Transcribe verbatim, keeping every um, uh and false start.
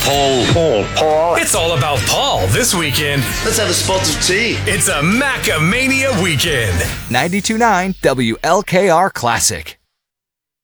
Paul. Paul. Paul. It's all about Paul this weekend. Let's have a spot of tea. It's a Macamania weekend. ninety-two point nine W L K R Classic.